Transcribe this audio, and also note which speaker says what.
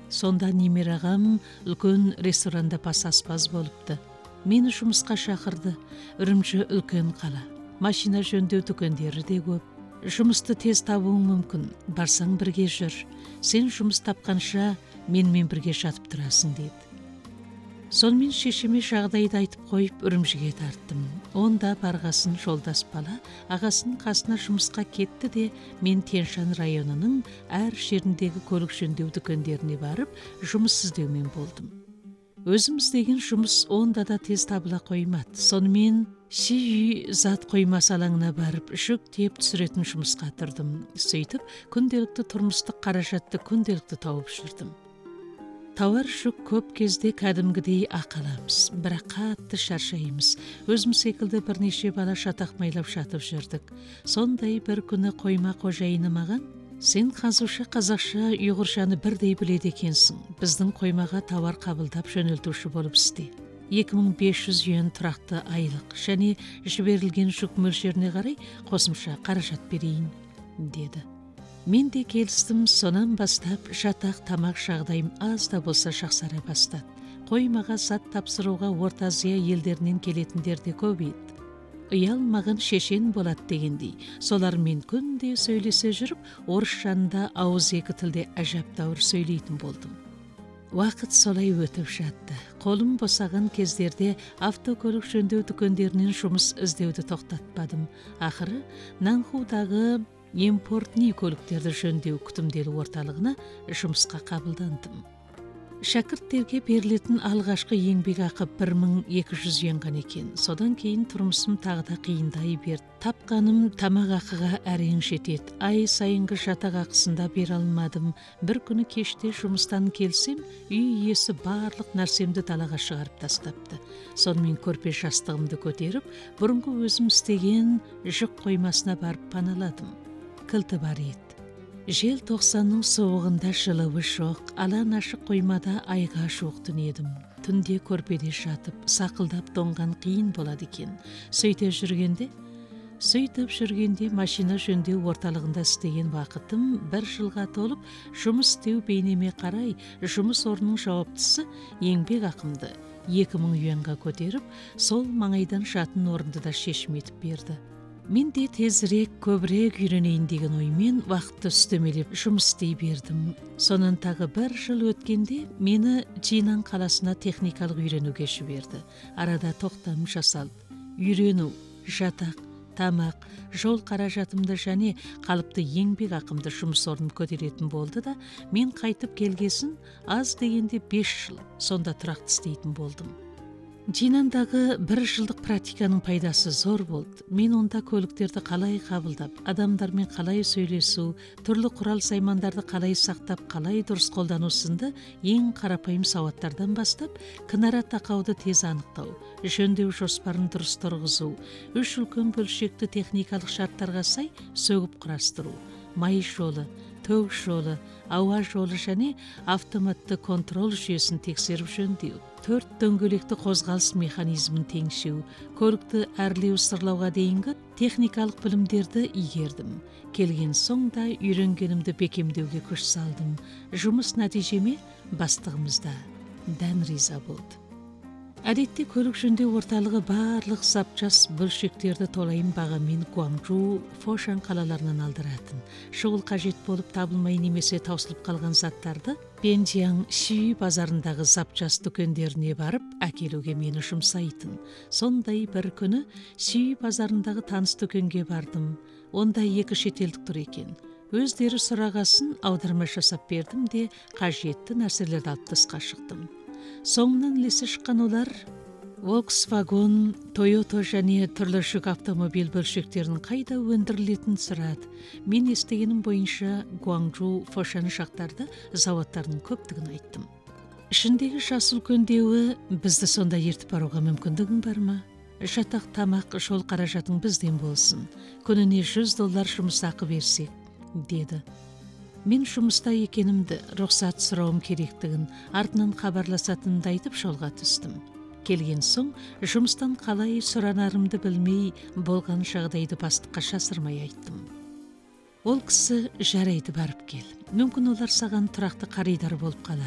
Speaker 1: Сонда немере ағам үлкен ресторанда бас аспаз болыпты. Мені жұмысқа шақырды. Үрімжі үлкен қала. Машина жөндеу дүкендері де көп. Жұмысты тез табуың мүмкін. Барсаң бірге жүр. Сен жұмыс тапқанша менімен бірге жатып тұрасың деді. Сонымен шешеме жағдайды айтып қойып үрімжіге тарттым. Онда барғасын жолдас бала ағасының қасына жұмысқа кетті де мен Тянь-Шань районының әр жеріндегі көлік жөндеу дүкендеріне барып жұмыс іздеумен болдым. Өзім іздеген жұмыс онда да тез табыла қоймады. Сонымен үй зат қоймасы алаңына барып жүк тиеп түсіретін жұмысқа тұрдым. Сөйтіп күнделікті тұрмыстық қаражатты күнделікті тауып жүрдім. Тауар жүк көп кезде кәдімгідей ақаламыз, бірақ қатты шаршаймыз. Өзім секілді бірнеше бала шатақ майлап жатып жүрдік. Сондай бір күні қойма қожайыны маған: сен қазушы қазақша ұйғыршаны бірдей біледі екенсің. Біздің қоймаға тауар қабылдап жөнелтуші болып істе. 2500 юан тұрақты айлық және жіберілген жүк мөлшеріне қарай қосымша қаражат берейін, деді. Мен де келістім. Сонан бастап жатақ тамақ жағдайым аз да болса жақсара бастады. Қоймаға зат тапсыруға Орта Азия елдерінен келетіндер де көбейді. Ұялмаған шешен болады дегендей. Солармен күнде сөйлесе жүріп, орысшанда ауыз екі тілде әжептәуір сөйлейтін болдым. Уақыт солай өтіп жатты. Қолым босаған кездерде автокөлік жөндеу дүкендерінен жұмыс іздеуді тоқтатпадым. Ақыры Нанхудағы импортный көліктерді жөндеу күтімдері орталығына жұмысқа қабылдандым. Шәкірттерге берілетін алғашқы еңбек ақы 1200 юан ғана екен. Содан кейін тұрмысым тағы да қиындай берді. Тапқаным тамақ ақыға әрең жетеді. Ай сайынғы жатақ ақысында бере алмадым. Бір күні кеште жұмыстан келсем, үй иесі барлық нәрсемді далаға шығарып тастапты. Сонымен көрпе жастығымды көтеріп, бұрынғы өзім істеген жүк қоймасына барып паналадым. Кілті бар еді. Жел тоқсанның суығында жылуы жоқ, алаң ашық қоймада айға жуық түнедім. Түнде көрпеде жатып, сақылдап тоңған қиын болады екен. Сөйтіп жүргенде машина жөндеу орталығында істеген уақытым 1 жылға толып, жұмыс істеу бейнеме қарай, жұмыс орнының жауаптысы еңбек ақымды 2000 юанға көтеріп, сол маңайдан жатын орынды да шешім етіп берді. Мен де тезірек, көбірек үйренейін деген оймен вақытты үстемелеп жұмыс істей бердім. Сонан тағы 1 жыл өткенде мені Жинан қаласына техникалық үйренуге жіберді. Арада тоқтам жасалды. Үйрену, жатақ, тамақ, жол қаражатымды және қалыпты еңбек ақымды жұмыс орным көтеретін болды да, мен қайтып келгесін аз дегенде 5 жыл сонда тұрақты істейтін болдым. Жинандағы 1 жылдық практиканың пайдасы зор болды. Мен онда көліктерді қалай қабылдап, адамдармен қалай сөйлесу, түрлі құрал саймандарды қалай сақтап, қалай дұрыс қолдану сынды ең қарапайым сауаттардан бастап, кінара тақауды тез анықтау, жөндеу жоспарын дұрыс тұрғызу, 3 үлкен бөлшекті техникалық шарттарға сай сөгіп құрастыру, май жолы, төг жолы, ауа жолы және автоматты контрол жүйесін тексеріп жөндеу, 4 дөңгелекті қозғалыс механизмін теңшеу, көлікті әрлеу сырлауға дейінгі техникалық білімдерді игердім. Келген соң да үйренгенімді бекемдеуге күш салдым. Жұмыс нәтижеме бастығымыз да дән риза болды. Әдетте көлік жөндеу орталығы барлық запчас бөлшектерді толайым бағамен Гуанчжоу, Фошан қалаларынан алдыратын. Шұғыл қажет болып табылмай немесе таусылып қалған заттарды Пенжияң Ши базарындағы запчас дүкендеріне барып әкелуге мені жұмсайтын. Сондай бір күні Ши базарындағы таныс дүкенге бардым. Онда 2 шетелдік тұр екен. Өздері сұрағасын аударма жасап бердім де қажетті нәрселерді алып тысқа шықтым. Соңынан ілесі шыққан олар Volkswagen, Toyota және түрлі жүк автомобиль бөлшектерінің қайда өндірілетінін сұрады. Мен естігенім бойынша Гуанчжоу, Фошан жақтарда зауыттарының көптігін айттым. Ішіндегі жас үлкендеуі: бізді сонда ертіп баруға мүмкіндігің бар ма? Жатақ, тамақ, жол қаражатың бізден болсын. Күніне $100 жұмыс ақы берсек, деді. Мен жұмыста екенімді, рұқсат сұрауым керектігін, артынан хабарласатынымды айтып жолға түстім. Келген соң, жұмыстан қалай сұранарымды білмей, болған жағдайды бастыққа жасырмай айттым. Ол кісі: жарайды, барып кел. Мүмкін олар саған тұрақты қаридар болып қалар.